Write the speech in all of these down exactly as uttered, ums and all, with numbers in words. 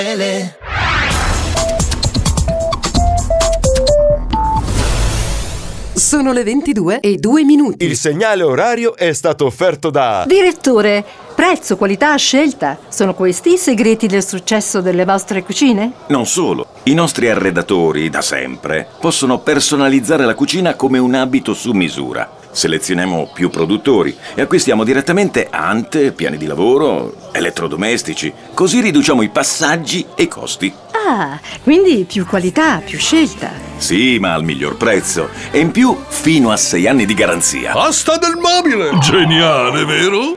Sono le ventidue e due minuti. Il segnale orario è stato offerto da... Direttore, prezzo, qualità, scelta. Sono questi i segreti del successo delle vostre cucine? Non solo. I nostri arredatori, da sempre, possono personalizzare la cucina come un abito su misura. Selezioniamo più produttori e acquistiamo direttamente ante, piani di lavoro, elettrodomestici. Così riduciamo i passaggi e i costi. Ah, quindi più qualità, più scelta. Sì, ma al miglior prezzo. E in più, fino a sei anni di garanzia. Asta del mobile! Geniale, vero?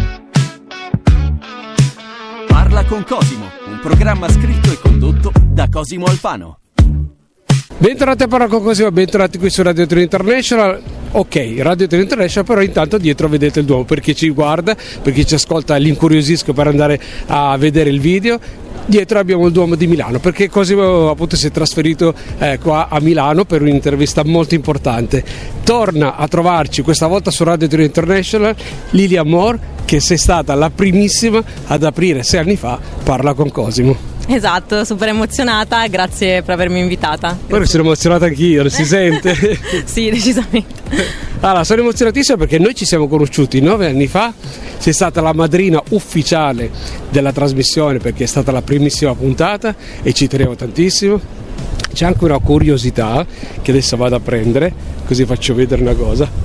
Parla con Cosimo, un programma scritto e condotto da Cosimo Alfano. Bentornati a Parla con Cosimo, bentornati qui su Radio tre International. Ok, Radio tre International, però intanto dietro vedete il Duomo. Per chi ci guarda, per chi ci ascolta, l'incuriosisco per andare a vedere il video. Dietro abbiamo il Duomo di Milano, perché Cosimo appunto si è trasferito eh, qua a Milano per un'intervista molto importante. Torna a trovarci questa volta su Radio tre International Lilia Moore, che sei stata la primissima ad aprire sei anni fa Parla con Cosimo. Esatto, super emozionata, grazie per avermi invitata. Ora sono emozionata anch'io, si sente? Sì, decisamente. Allora, sono emozionatissima perché noi ci siamo conosciuti nove anni fa, sei stata la madrina ufficiale della trasmissione perché è stata la primissima puntata e ci tenevo tantissimo. C'è anche una curiosità che adesso vado a prendere, così faccio vedere una cosa.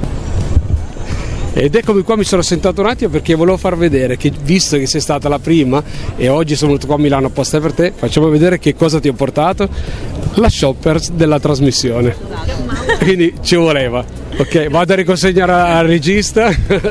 Ed eccomi qua, mi sono sentato un attimo perché volevo far vedere che, visto che sei stata la prima e oggi sono venuto qua a Milano apposta per te, facciamo vedere che cosa ti ho portato, la shoppers della trasmissione. Quindi ci voleva. Ok, vado a riconsegnare al regista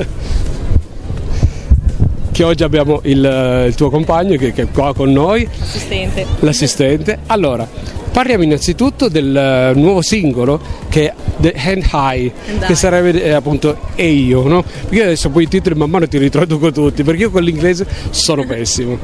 che oggi abbiamo il, il tuo compagno che, che è qua con noi, l'assistente. l'assistente. Allora, parliamo innanzitutto del nuovo singolo che è The Hand High, Dai. che sarebbe eh, appunto E io, no? Perché adesso poi i titoli man mano ti ritraduco tutti, perché io con l'inglese sono pessimo.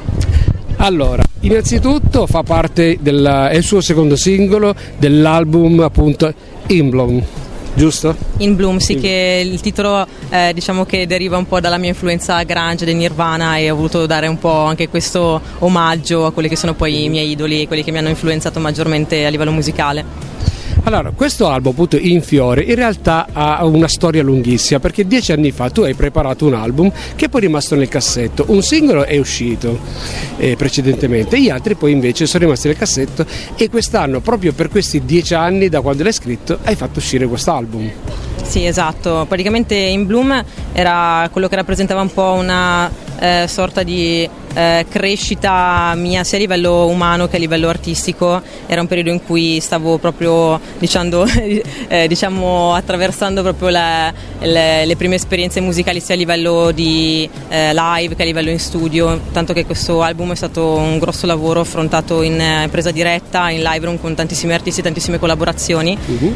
Allora, innanzitutto fa parte del, è il suo secondo singolo dell'album appunto In Bloom, giusto? In Bloom, sì, che il titolo eh, diciamo che deriva un po' dalla mia influenza grunge dei Nirvana e ho voluto dare un po' anche questo omaggio a quelli che sono poi i miei idoli, quelli che mi hanno influenzato maggiormente a livello musicale. Allora, questo album appunto In Fiore in realtà ha una storia lunghissima, perché dieci anni fa tu hai preparato un album che poi è rimasto nel cassetto, un singolo è uscito eh, precedentemente, gli altri poi invece sono rimasti nel cassetto e quest'anno, proprio per questi dieci anni da quando l'hai scritto, hai fatto uscire quest'album. Sì, esatto, praticamente In Bloom era quello che rappresentava un po' una eh, sorta di eh, crescita mia sia a livello umano che a livello artistico. Era un periodo in cui stavo proprio diciamo, eh, diciamo attraversando proprio le, le, le prime esperienze musicali sia a livello di eh, live che a livello in studio, tanto che questo album è stato un grosso lavoro affrontato in eh, presa diretta, in live room con tantissimi artisti, tantissime collaborazioni. Uh-huh.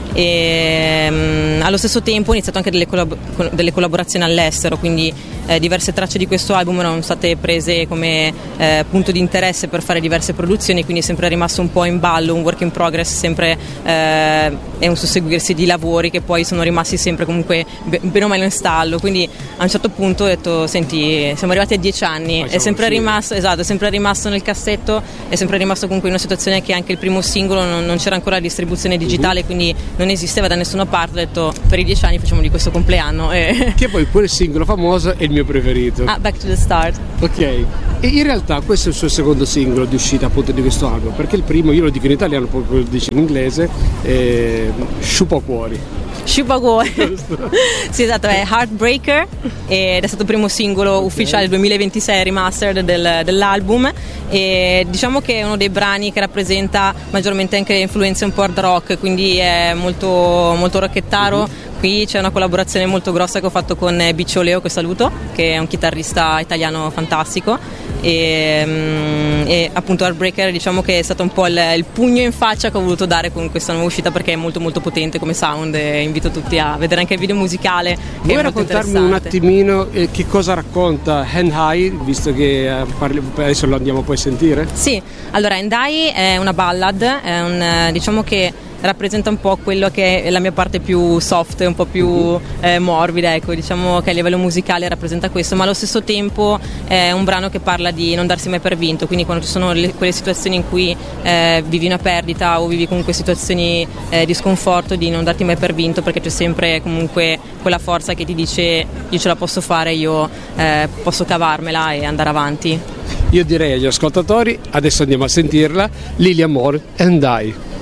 E mh, allo stesso tempo ho iniziato anche delle, collab- delle collaborazioni all'estero, quindi eh, diverse tracce di questo album erano state prese come eh, punto di interesse per fare diverse produzioni, quindi è sempre rimasto un po' in ballo, un work in progress, sempre eh, è un susseguirsi di lavori che poi sono rimasti sempre comunque bene o male in stallo, quindi a un certo punto ho detto senti, siamo arrivati a dieci anni, è sempre rimasto, esatto, è sempre rimasto nel cassetto, è sempre rimasto comunque in una situazione che anche il primo singolo non, non c'era ancora la distribuzione digitale, uh-huh. quindi non esisteva da nessuna parte, ho detto per i dieci anni facciamo di questo compleanno e... che poi quel singolo famoso è il mio preferito. Ah, Back to the Start. Ok, e in realtà questo è il suo secondo singolo di uscita appunto di questo album, perché il primo, io lo dico in italiano, poi lo dico in inglese, è Sciupa Cuori. Sciupa Cuori. Sì, esatto, è Heartbreaker ed è stato il primo singolo okay. ufficiale duemilaventisei remastered del, dell'album, e diciamo che è uno dei brani che rappresenta maggiormente anche influenze un po' hard rock, quindi è molto, molto rockettaro. Mm-hmm. Qui c'è una collaborazione molto grossa che ho fatto con Biccio Leo, che saluto, che è un chitarrista italiano fantastico, e, e appunto Heartbreaker diciamo che è stato un po' il, il pugno in faccia che ho voluto dare con questa nuova uscita, perché è molto molto potente come sound e invito tutti a vedere anche il video musicale. Vuoi raccontarmi un attimino eh, che cosa racconta Hand High, visto che eh, parli, adesso lo andiamo poi a sentire? Sì, allora Hand High è una ballad, è un, diciamo che rappresenta un po' quello che è la mia parte più soft, un po' più eh, morbida, ecco, diciamo che a livello musicale rappresenta questo, ma allo stesso tempo è un brano che parla di non darsi mai per vinto, quindi quando ci sono le, quelle situazioni in cui eh, vivi una perdita o vivi comunque situazioni eh, di sconforto, di non darti mai per vinto, perché c'è sempre comunque quella forza che ti dice io ce la posso fare, io eh, posso cavarmela e andare avanti. Io direi agli ascoltatori, adesso andiamo a sentirla, Lily Amor and I.